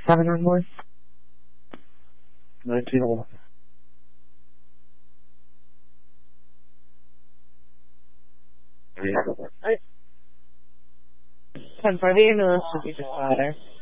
711. 1911. Confirm the ambulance will be just water.